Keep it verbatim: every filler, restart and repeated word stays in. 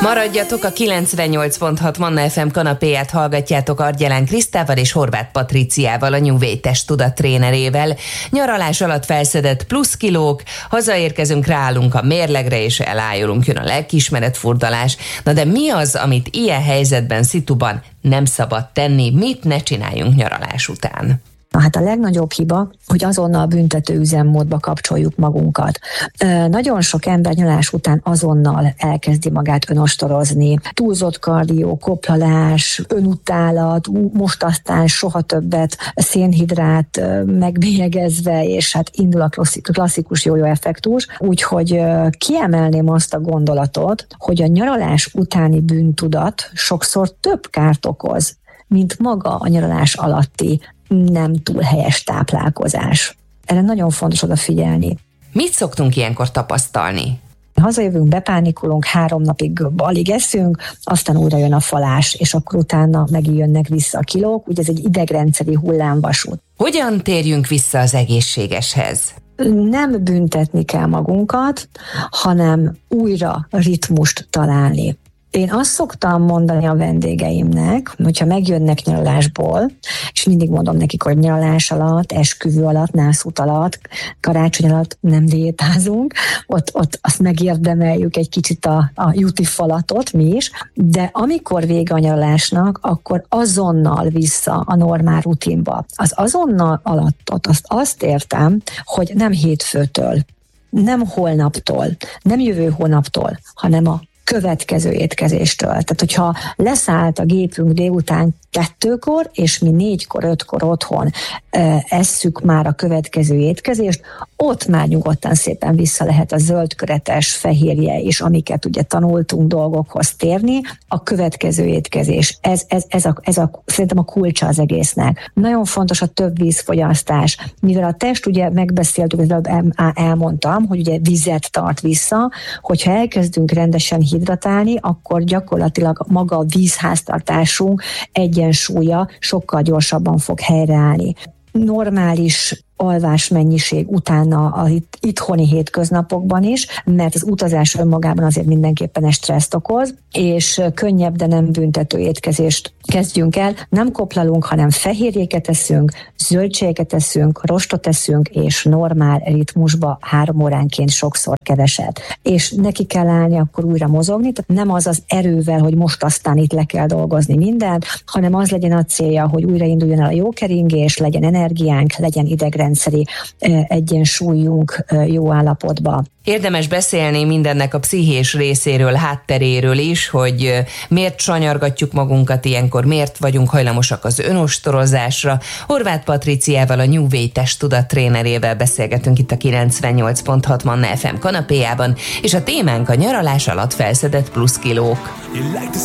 Maradjatok, a kilencvennyolc pont hat Manna ef em kanapéját hallgatjátok Argyelán Krisztával és Horváth Patriciával, a New Way testtudat trénerével. Nyaralás alatt felszedett plusz kilók, hazaérkezünk, ráállunk a mérlegre és elájulunk, jön a lelkiismeret furdalás. Na de mi az, amit ilyen helyzetben, szituban nem szabad tenni, mit ne csináljunk nyaralás után? Hát a legnagyobb hiba, hogy azonnal büntető üzemmódba kapcsoljuk magunkat. Ö, nagyon sok ember nyaralás után azonnal elkezdi magát önostorozni. Túlzott kardió, koplalás, önutálat, most aztán soha többet, szénhidrát megbélyegezve, és hát indul a klasszikus jó-jó effektus. Úgyhogy kiemelném azt a gondolatot, hogy a nyaralás utáni bűntudat sokszor több kárt okoz, mint maga a nyaralás alatti nem túl helyes táplálkozás. Erre nagyon fontos odafigyelni. Mit szoktunk ilyenkor tapasztalni? Hazajövünk, bepánikolunk, három napig alig eszünk, aztán újra jön a falás, és akkor utána megint jönnek vissza a kilók. Ugye ez egy idegrendszeri hullámvasút. Hogyan térjünk vissza az egészségeshez? Nem büntetni kell magunkat, hanem újra ritmust találni. Én azt szoktam mondani a vendégeimnek, hogyha megjönnek nyaralásból, és mindig mondom nekik, hogy nyaralás alatt, esküvő alatt, nászút alatt, karácsony alatt nem diétázunk, ott, ott azt megérdemeljük egy kicsit a, a juti falatot mi is, de amikor vége a nyaralásnak, akkor azonnal vissza a normál rutinba. Az azonnal alattot azt, azt értem, hogy nem hétfőtől, nem holnaptól, nem jövő hónaptól, hanem a következő étkezéstől. Tehát, hogyha leszállt a gépünk délután kettőkor, és mi négykor, ötkor otthon e, esszük már a következő étkezést, ott már nyugodtan szépen vissza lehet a zöldköretes, fehérje és amiket ugye tanultunk dolgokhoz térni, a következő étkezés. Ez, ez, ez, a, ez a, szerintem a kulcsa az egésznek. Nagyon fontos a több vízfogyasztás, mivel a test, ugye megbeszéltük, el, elmondtam, hogy ugye vizet tart vissza, hogyha elkezdünk rendesen hidratálni, akkor gyakorlatilag maga a vízháztartásunk egyensúlya sokkal gyorsabban fog helyreállni. Normális alvásmennyiség utána az itt, itthoni hétköznapokban is, mert az utazás önmagában azért mindenképpen egy stresszt okoz, és könnyebb, de nem büntető étkezést kezdjünk el. Nem koplalunk, hanem fehérjéket eszünk, zöldségeket eszünk, rostot eszünk, és normál ritmusba három óránként sokszor keveset. És neki kell állni, akkor újra mozogni, tehát nem az az erővel, hogy most aztán itt le kell dolgozni mindent, hanem az legyen a célja, hogy újra induljon el a jó keringés, legyen energiánk, legyen idegrendszeri egyensúlyunk jó állapotba. Érdemes beszélni mindennek a pszichés részéről, hátteréről is, hogy miért sanyargatjuk magunkat ilyenkor, miért vagyunk hajlamosak az önostorozásra. Horváth Patriciával, a New Way testtudat trénerével beszélgetünk itt a kilencvennyolc pont hat Manna ef em kanapéjában, és a témánk a nyaralás alatt felszedett plusz kilók.